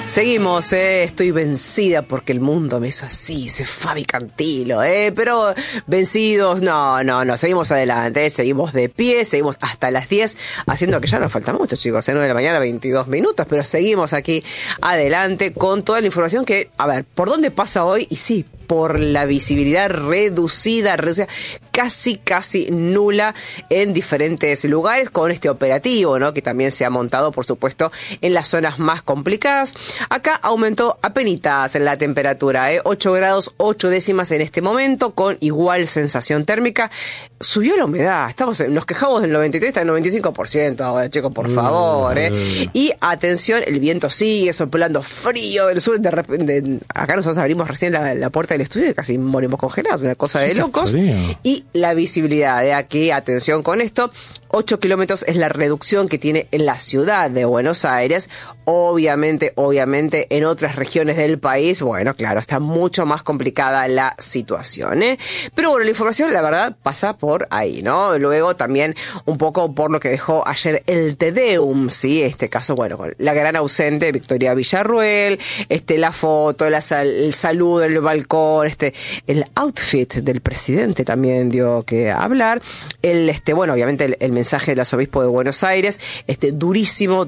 Seguimos, estoy vencida porque el mundo me hizo así, dice Fabi Cantilo, pero vencidos, no, seguimos adelante, seguimos de pie, seguimos hasta las 10, haciendo que ya nos falta mucho, chicos, 9 de la mañana, 22 minutos, pero seguimos aquí adelante con toda la información que, a ver, ¿por dónde pasa hoy? Y sí, por la visibilidad reducida, casi nula en diferentes lugares con este operativo, ¿no? Que también se ha montado, por supuesto, en las zonas más complicadas. Acá aumentó apenitas la temperatura, 8 grados 8 décimas en este momento, con igual sensación térmica. Subió la humedad, nos quejamos del 93, está en 95% ahora, chicos, por favor, Y atención, el viento sigue soplando frío del sur, de repente, acá nosotros abrimos recién la puerta del estudio y casi morimos congelados, una cosa de locos. Y la visibilidad de aquí, atención con esto, 8 kilómetros es la reducción que tiene en la ciudad de Buenos Aires. Obviamente, en otras regiones del país, bueno, claro, está mucho más complicada la situación, Pero bueno, la información, la verdad, pasa por ahí, ¿no? Luego también un poco por lo que dejó ayer el Te Deum, ¿sí? Este caso, bueno, con la gran ausente Victoria Villarruel, la foto, el saludo en el balcón, el outfit del presidente también dio que hablar. Bueno, obviamente el mensaje del arzobispo de Buenos Aires, durísimo,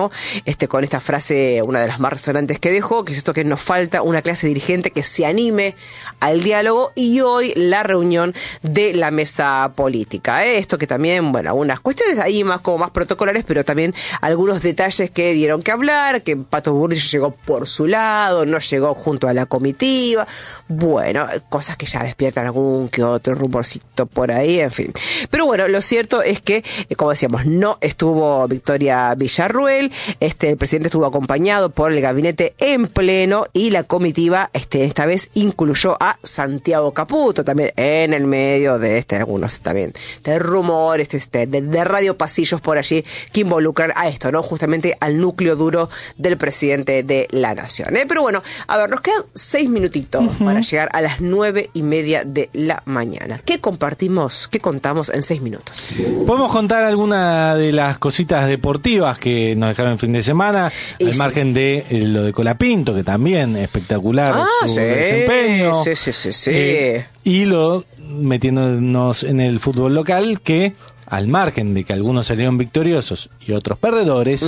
con esta frase, una de las más resonantes que dejó, que es esto: que nos falta una clase dirigente que se anime al diálogo. Y hoy la reunión de la mesa política, esto que también, bueno, algunas cuestiones ahí más protocolares, pero también algunos detalles que dieron que hablar, que Pato Bullrich llegó por su lado, no llegó junto a la comitiva, bueno, cosas que ya despiertan algún que otro rumorcito por ahí, en fin. Pero bueno, lo cierto es que, como decíamos, no estuvo Victoria Villarruel, el presidente estuvo acompañado por el gabinete en pleno, y la comitiva esta vez incluyó a Santiago Caputo también en el medio de algunos también de rumores de radio pasillos por allí que involucran a esto, ¿no? Justamente al núcleo duro del presidente de la nación, Pero bueno, a ver, nos quedan 6 minutitos para llegar a las 9:30 de la mañana. ¿Qué contamos en 6 minutos? Podemos contar alguna de las cositas deportivas que nos dejaron el fin de semana, al margen de lo de Colapinto, que también espectacular su desempeño. Sí. Y lo metiéndonos en el fútbol local, que al margen de que algunos salieron victoriosos y otros perdedores,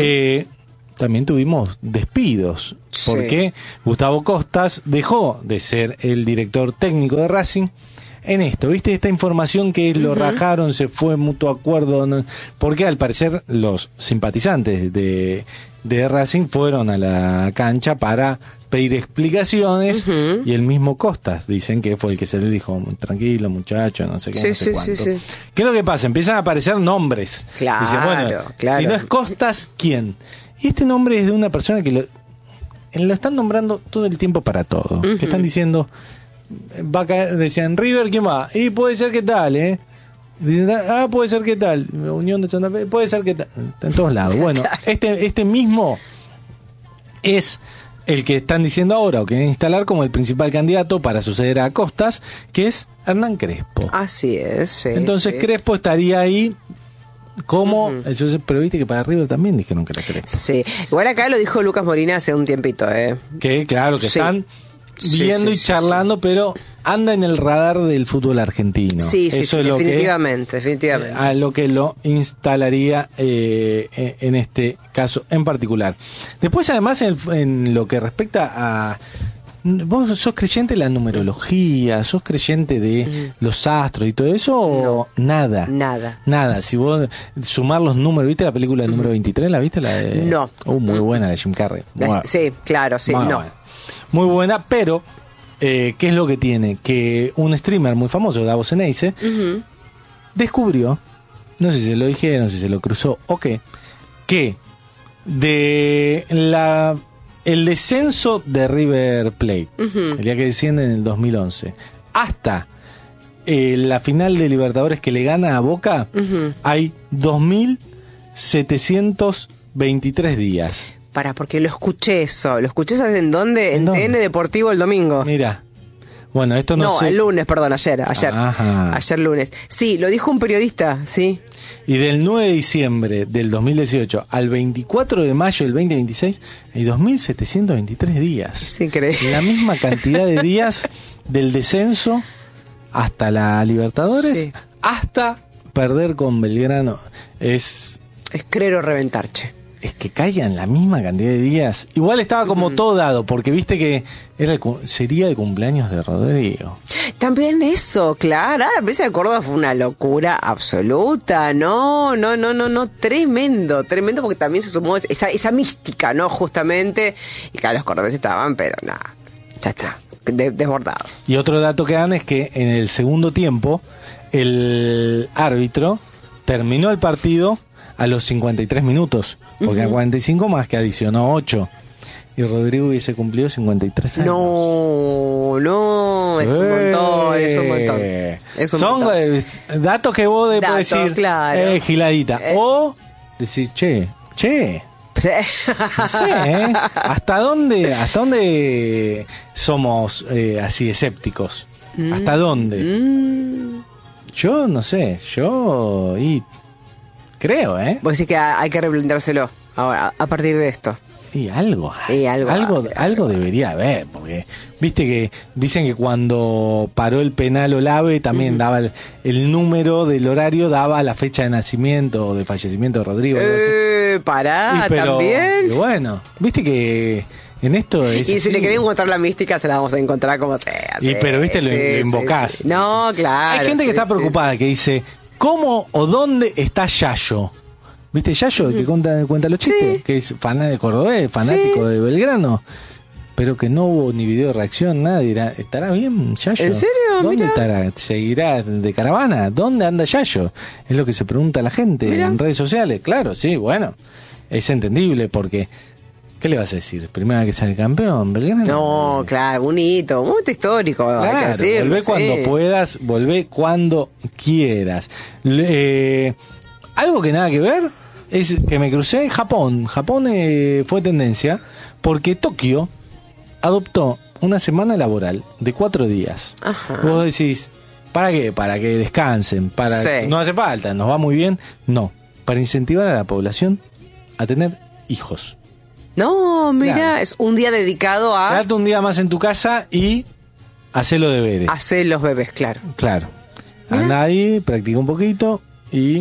también tuvimos despidos, porque Gustavo Costas dejó de ser el director técnico de Racing. En esto, ¿viste? Esta información que lo rajaron, se fue mutuo acuerdo, ¿no? Porque al parecer los simpatizantes de Racing fueron a la cancha para pedir explicaciones, y el mismo Costas dicen que fue el que se le dijo: tranquilo muchacho, no sé qué, no sé cuánto. Sí. ¿Qué es lo que pasa? Empiezan a aparecer nombres. Claro, dice, bueno, si no es Costas, ¿quién? Y este nombre es de una persona que lo están nombrando todo el tiempo para todo, que están diciendo: va a caer, decían, River, ¿quién va? Y puede ser que tal, puede ser que tal, Unión de Santa Fe, puede ser que tal, en todos lados. Bueno, este mismo es el que están diciendo ahora, o quieren instalar como el principal candidato para suceder a Costas, que es Hernán Crespo. Así es, sí. Entonces Crespo estaría ahí como, pero viste que para River también dijeron que era Crespo. Sí, igual acá lo dijo Lucas Molina hace un tiempito, Que claro, que están viendo y charlando, pero anda en el radar del fútbol argentino. Sí, eso es definitivamente. A lo que lo instalaría en este caso en particular. Después, además, en lo que respecta a... ¿Vos sos creyente de la numerología? ¿Sos creyente de los astros y todo eso? No. ¿O nada? Nada. Si vos sumar los números, ¿viste la película del número 23? ¿La viste? No. Muy buena, de Jim Carrey. Sí, claro, sí, no. Buena. Muy buena, pero ¿qué es lo que tiene? Que un streamer muy famoso, Davos Eneise, descubrió, no sé si se lo dijeron, no sé si se lo cruzó o qué, que de el descenso de River Plate, el día que desciende en el 2011, hasta la final de Libertadores que le gana a Boca, hay 2.723 días. Porque lo escuché eso. ¿Lo escuché en dónde? En TN Deportivo el domingo. Mira. Bueno, esto no sé. El lunes, perdón, ayer. Ajá. Ayer lunes. Sí, lo dijo un periodista, sí. Y del 9 de diciembre del 2018 al 24 de mayo del 2026 hay 2.723 días. Es increíble. La misma cantidad de días del descenso hasta la Libertadores, Sí. hasta perder con Belgrano. Es creer o reventar, che. que caigan la misma cantidad de días. Igual estaba como todo dado, porque viste que sería el cumpleaños de Rodrigo. También eso, claro. La provincia de Córdoba fue una locura absoluta. No. Tremendo, porque también se sumó esa mística, ¿no? Justamente. Y claro, los cordobeses estaban, pero nada, ya está, desbordados. Y otro dato que dan es que en el segundo tiempo, el árbitro terminó el partido a los 53 minutos, porque a 45 más que adicionó 8. Y Rodrigo hubiese cumplido 53 años. No, es un montón, es un montón. Son datos que vos podés decir, claro. giladita. O decir, che. No sé, ¿Hasta dónde somos así escépticos? ¿Hasta dónde? Yo no sé, creo, Vos decís que hay que replanteárselo ahora, a partir de esto. Y algo debería haber, porque viste que dicen que cuando paró el penal Olave también daba el número del horario, daba la fecha de nacimiento o de fallecimiento de Rodrigo. También. Y bueno, viste que en esto es y si así. le querés encontrar la mística, se la vamos a encontrar como sea. Pero viste, lo invocás. Sí. No, claro. Hay gente que está preocupada, que dice, ¿cómo o dónde está Yayo? ¿Viste Yayo, que cuenta los chistes? Que es fanático de Cordobés, fanático de Belgrano. Pero que no hubo ni video de reacción, nada. ¿Estará bien Yayo? ¿En serio? ¿Dónde Mirá. estará? ¿Seguirá de caravana? ¿Dónde anda Yayo? Es lo que se pregunta la gente en redes sociales. Claro, sí, bueno. Es entendible porque... ¿Qué le vas a decir? ¿Primera vez que sale campeón, Belgrano? No, claro, un hito histórico. Claro, hay que decirlo, volvé cuando puedas, volvé cuando quieras. Algo que nada que ver es que me crucé Japón. Japón fue tendencia porque Tokio adoptó una semana laboral de 4 días. Ajá. Vos decís, ¿para qué? Para que descansen, no hace falta, nos va muy bien. No, para incentivar a la población a tener hijos. No, mira, Claro. es un día dedicado a Quedate un día más en tu casa y hacer los deberes. hacer los bebés, claro. Claro. Mirá. Anda ahí, practica un poquito y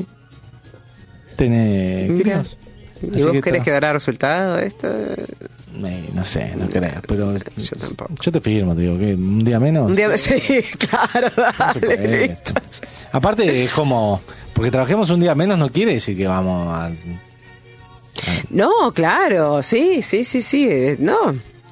tenés Mirá. críos. ¿Y Así vos que querés que dará resultado esto? no sé, no creo, pero Yo tampoco. yo te firmo, te digo, que un día menos. Un día, sí, claro, se puede. dale, listo. Aparte es como, porque trabajemos un día menos no quiere decir que vamos a... No, claro, sí. No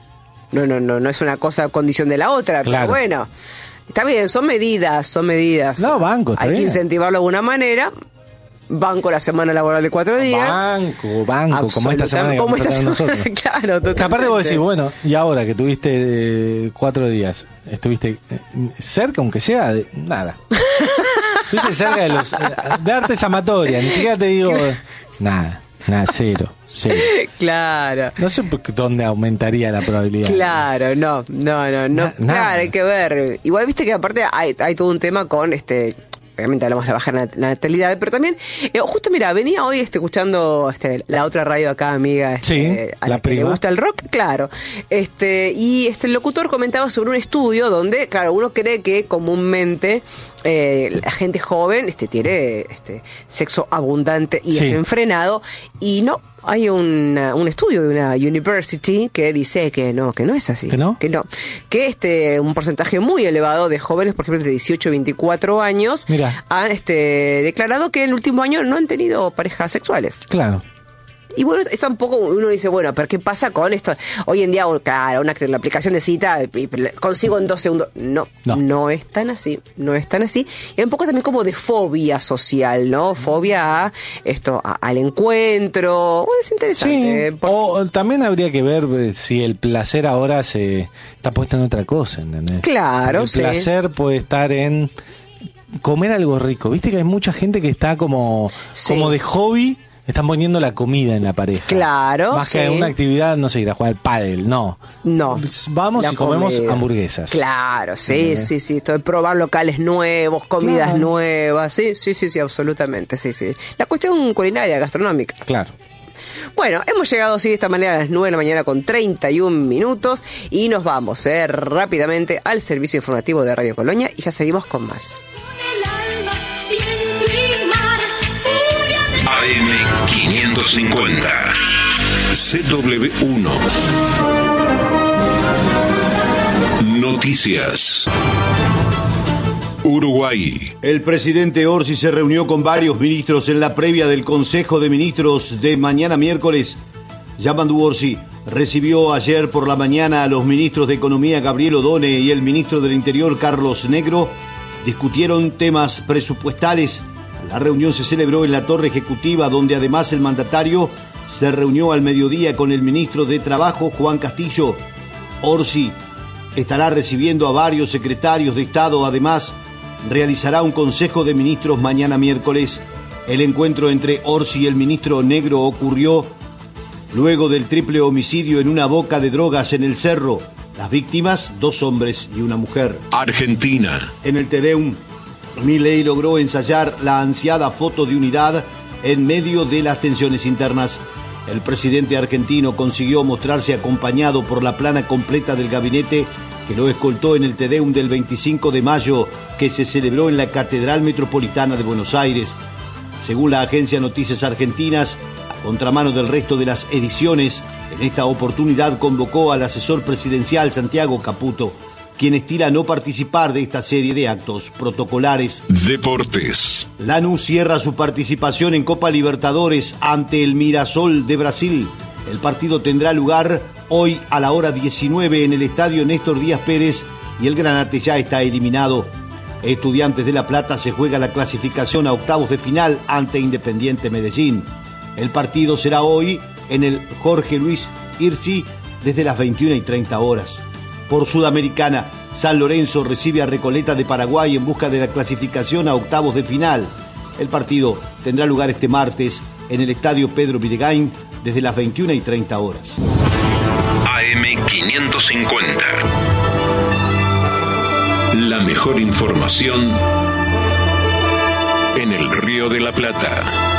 es una cosa condición de la otra, Claro. pero bueno, está bien, son medidas. No, banco, está Hay que bien. incentivarlo de alguna manera. Banco la semana laboral de 4 días. Banco, como esta semana que vamos a tener nosotros. Claro, Que totalmente. aparte vos decís, bueno, y ahora que tuviste 4 días, estuviste cerca, aunque sea, de nada. Estuviste cerca de artes amatorias, ni siquiera te digo nada, cero. Claro. No sé dónde aumentaría la probabilidad. Claro, no. Nada. Claro, hay que ver. Igual viste que aparte hay todo un tema con obviamente hablamos de la baja natalidad, pero también, justo mira, venía hoy escuchando la otra radio acá, amiga, Sí, a la la que le prima. gusta el rock, claro. Y el locutor comentaba sobre un estudio donde, claro, uno cree que comúnmente la gente joven tiene sexo abundante y Sí. desenfrenado, y no. Hay un estudio de una university que dice que no es así. ¿Que no? Que un porcentaje muy elevado de jóvenes, por ejemplo, de 18 a 24 años, Mira. han declarado que en el último año no han tenido parejas sexuales. Claro. Y bueno, es un poco, uno dice, bueno, pero ¿qué pasa con esto? Hoy en día, claro, la aplicación de cita, consigo en 2 segundos. No es tan así, Y hay un poco también como de fobia social, ¿no? Fobia a al encuentro. Bueno, es interesante. Sí, o también habría que ver si el placer ahora se está puesto en otra cosa, ¿entendés? Claro, Porque sí. el placer puede estar en comer algo rico. Viste que hay mucha gente que está como Sí. de hobby están poniendo la comida en la pareja. Claro. Más que una actividad, no sé, ir a jugar al pádel, no. No. Vamos y comemos hamburguesas. Claro, sí. Esto de probar locales nuevos, comidas nuevas. Sí, absolutamente, sí. La cuestión culinaria, gastronómica. Claro. Bueno, hemos llegado así de esta manera a las 9 de la mañana con 31 minutos y nos vamos rápidamente al servicio informativo de Radio Colonia y ya seguimos con más. AM550 CW1 Noticias. Uruguay. El presidente Orsi se reunió con varios ministros en la previa del Consejo de Ministros de mañana miércoles. Yamandu Orsi recibió ayer por la mañana a los ministros de Economía Gabriel Odone y el ministro del Interior Carlos Negro. Discutieron temas presupuestales. La reunión se celebró en la Torre Ejecutiva, donde además el mandatario se reunió al mediodía con el ministro de Trabajo, Juan Castillo. Orsi estará recibiendo a varios secretarios de Estado. Además, realizará un Consejo de Ministros mañana miércoles. El encuentro entre Orsi y el ministro Negro ocurrió luego del triple homicidio en una boca de drogas en el Cerro. Las víctimas, 2 hombres y una mujer. Argentina. En el Te Deum, Milei logró ensayar la ansiada foto de unidad en medio de las tensiones internas. El presidente argentino consiguió mostrarse acompañado por la plana completa del gabinete que lo escoltó en el Te Deum del 25 de mayo que se celebró en la Catedral Metropolitana de Buenos Aires. Según la agencia Noticias Argentinas, a contramano del resto de las ediciones, en esta oportunidad convocó al asesor presidencial Santiago Caputo, quien estira no participar de esta serie de actos protocolares. Deportes. Lanús cierra su participación en Copa Libertadores ante el Mirassol de Brasil. El partido tendrá lugar hoy a la hora 19 en el estadio Néstor Díaz Pérez y el Granate ya está eliminado. Estudiantes de La Plata se juega la clasificación a octavos de final ante Independiente Medellín. El partido será hoy en el Jorge Luis Hirschi desde las 21:30 horas. Por Sudamericana, San Lorenzo recibe a Recoleta de Paraguay en busca de la clasificación a octavos de final. El partido tendrá lugar este martes en el estadio Pedro Bidegain desde las 21:30 horas. AM550. La mejor información en el Río de la Plata.